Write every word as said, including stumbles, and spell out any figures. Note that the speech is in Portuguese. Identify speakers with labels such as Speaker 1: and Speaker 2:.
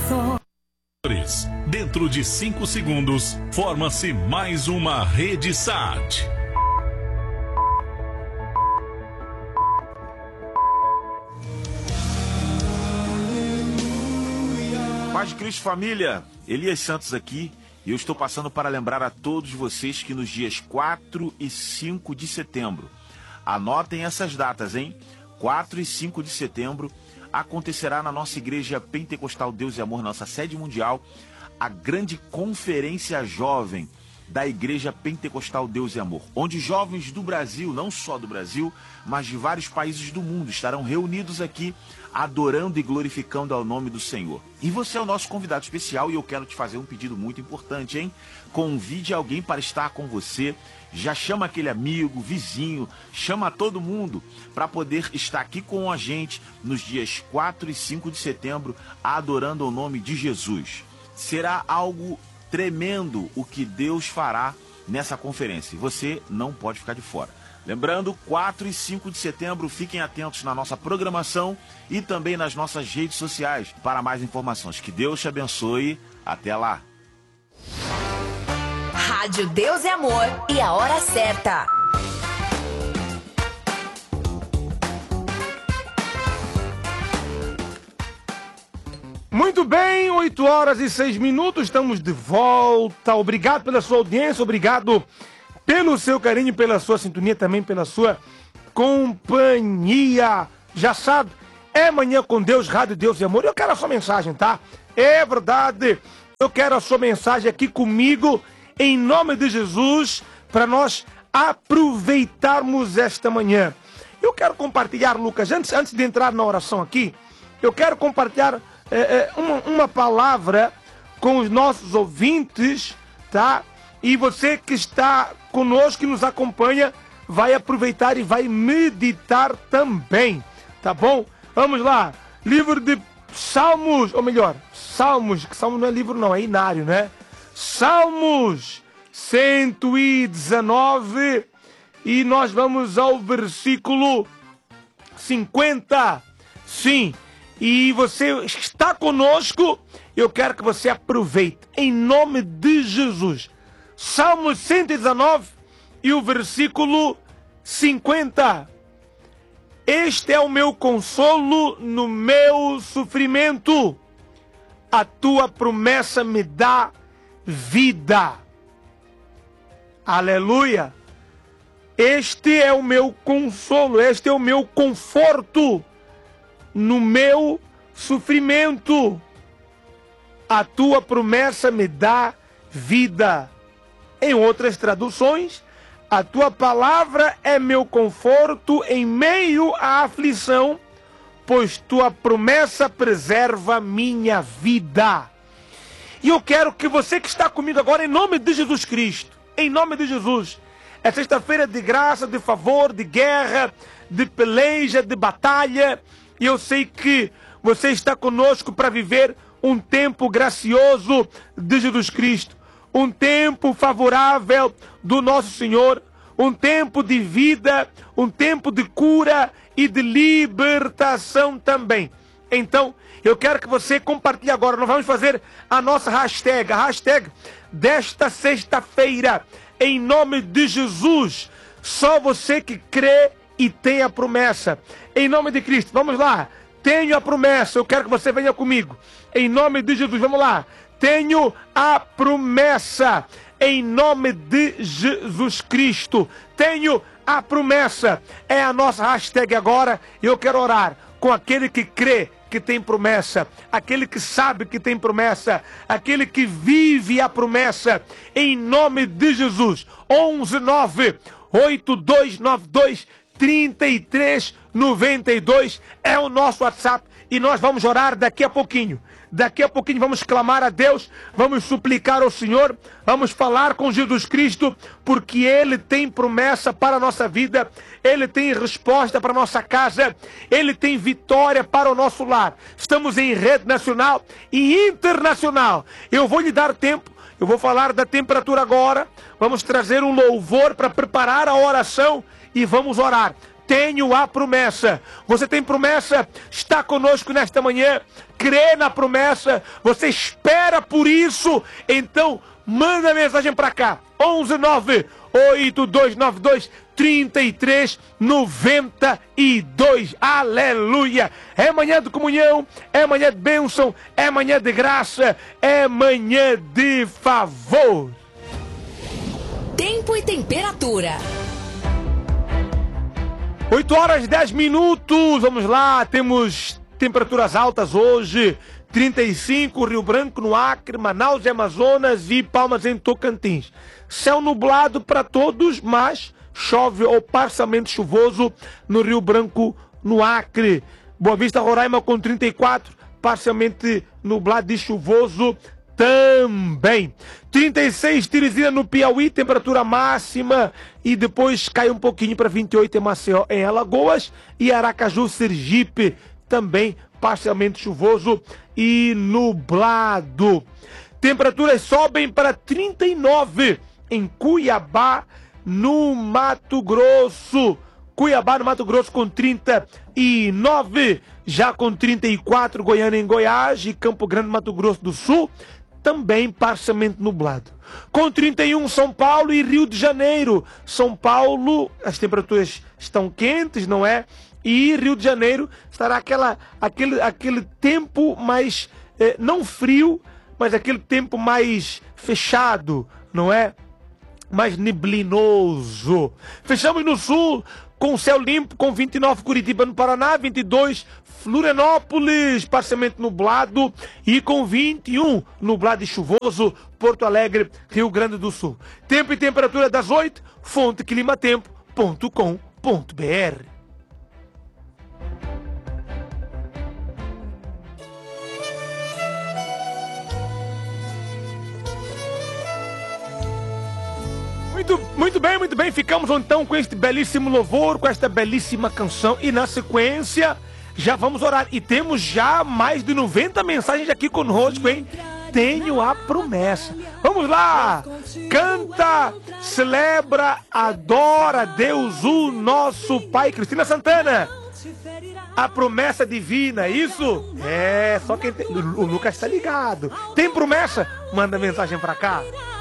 Speaker 1: Dentro de cinco segundos, forma-se mais uma Rede Sat.
Speaker 2: Paz de Cristo, família, Elias Santos aqui, e eu estou passando para lembrar a todos vocês que nos dias quatro e cinco de setembro, anotem essas datas, hein? quatro e cinco de setembro, acontecerá na nossa Igreja Pentecostal Deus e Amor, nossa sede mundial, a grande conferência jovem da Igreja Pentecostal Deus e Amor, onde jovens do Brasil, não só do Brasil, mas de vários países do mundo, estarão reunidos aqui, adorando e glorificando ao nome do Senhor. E você é o nosso convidado especial e eu quero te fazer um pedido muito importante, hein? Convide alguém para estar com você, já chama aquele amigo, vizinho, chama todo mundo para poder estar aqui com a gente nos dias quatro e cinco de setembro, adorando ao nome de Jesus. Será algo tremendo o que Deus fará nessa conferência. Você não pode ficar de fora. Lembrando, quatro e cinco de setembro, fiquem atentos na nossa programação e também nas nossas redes sociais para mais informações. Que Deus te abençoe. Até lá.
Speaker 3: Rádio Deus e Amor e a hora certa.
Speaker 4: Muito bem, oito horas e seis minutos, estamos de volta. Obrigado pela sua audiência, obrigado pelo seu carinho, pela sua sintonia, também pela sua companhia. Já sabe, é Manhã com Deus, Rádio Deus e Amor. Eu quero a sua mensagem, tá? É verdade, eu quero a sua mensagem aqui comigo, em nome de Jesus, para nós aproveitarmos esta manhã. Eu quero compartilhar, Lucas, antes, antes de entrar na oração aqui, eu quero compartilhar é, é, uma, uma palavra com os nossos ouvintes, tá? E você que está conosco, que nos acompanha, vai aproveitar e vai meditar também, tá bom? Vamos lá, livro de Salmos, ou melhor, Salmos, que Salmo não é livro não, é inário, né? Salmos cento e dezenove, e nós vamos ao versículo cinquenta, sim, e você está conosco, eu quero que você aproveite, em nome de Jesus. Salmos cento e dezenove e o versículo cinquenta. Este é o meu consolo no meu sofrimento. A tua promessa me dá vida. Aleluia. Este é o meu consolo, este é o meu conforto no meu sofrimento. A tua promessa me dá vida. Em outras traduções, a tua palavra é meu conforto em meio à aflição, pois tua promessa preserva minha vida. E eu quero que você que está comigo agora, em nome de Jesus Cristo, em nome de Jesus, é sexta-feira de graça, de favor, de guerra, de peleja, de batalha, e eu sei que você está conosco para viver um tempo gracioso de Jesus Cristo. Um tempo favorável do nosso Senhor, um tempo de vida, um tempo de cura e de libertação também. Então, eu quero que você compartilhe agora, nós vamos fazer a nossa hashtag, a hashtag desta sexta-feira, em nome de Jesus. Só você que crê e tem a promessa. Em nome de Cristo, vamos lá. Tenho a promessa, eu quero que você venha comigo. Em nome de Jesus, vamos lá. Tenho a promessa, em nome de Jesus Cristo. Tenho a promessa. É a nossa hashtag agora. E eu quero orar com aquele que crê que tem promessa, aquele que sabe que tem promessa, aquele que vive a promessa. Em nome de Jesus. onze nove oito dois nove dois trinta e três noventa e dois é o nosso WhatsApp. E nós vamos orar daqui a pouquinho. Daqui a pouquinho vamos clamar a Deus, vamos suplicar ao Senhor, vamos falar com Jesus Cristo, porque Ele tem promessa para a nossa vida, Ele tem resposta para a nossa casa, Ele tem vitória para o nosso lar. Estamos em rede nacional e internacional. Eu vou lhe dar tempo, eu vou falar da temperatura agora, vamos trazer um louvor para preparar a oração e vamos orar. tenho a promessa. Você tem promessa? Está conosco nesta manhã? Crê na promessa? Você espera por isso? Então, manda mensagem para cá. onze nove oito dois nove dois três três nove dois. Aleluia! É manhã de comunhão, é manhã de bênção, é manhã de graça, é manhã de favor.
Speaker 3: Tempo e temperatura.
Speaker 4: oito horas e dez minutos, vamos lá, temos temperaturas altas hoje, trinta e cinco, Rio Branco no Acre, Manaus e Amazonas e Palmas em Tocantins. Céu nublado para todos, mas chove ou parcialmente chuvoso no Rio Branco no Acre. Boa Vista, Roraima com trinta e quatro, parcialmente nublado e chuvoso também. trinta e seis, Teresina no Piauí, temperatura máxima, e depois cai um pouquinho para vinte e oito em Maceió, em Alagoas, e Aracaju, Sergipe, também parcialmente chuvoso e nublado. Temperaturas sobem para trinta e nove em Cuiabá, no Mato Grosso. Cuiabá, no Mato Grosso, com trinta e nove, já com trinta e quatro, Goiânia em Goiás e Campo Grande, Mato Grosso do Sul, também parcialmente nublado. Com trinta e um, São Paulo e Rio de Janeiro. São Paulo, as temperaturas estão quentes, não é? E Rio de Janeiro estará aquela, aquele, aquele tempo mais, eh, não frio, mas aquele tempo mais fechado, não é? Mais neblinoso. Fechamos no sul, com céu limpo, com vinte e nove, Curitiba no Paraná, vinte e dois, Florianópolis, parcialmente nublado, e com vinte e um, nublado e chuvoso, Porto Alegre, Rio Grande do Sul. Tempo e temperatura das oito, fonte climatempo ponto com ponto br. Muito, muito bem, muito bem. Ficamos então com este belíssimo louvor, com esta belíssima canção. E na sequência, já vamos orar. E temos já mais de noventa mensagens aqui conosco, hein? Tenho a promessa. Vamos lá! Canta, celebra, adora Deus, o nosso Pai. Cristina Santana. A promessa divina, isso? É, só quem tem... O Lucas está ligado. Tem promessa? Manda mensagem pra cá.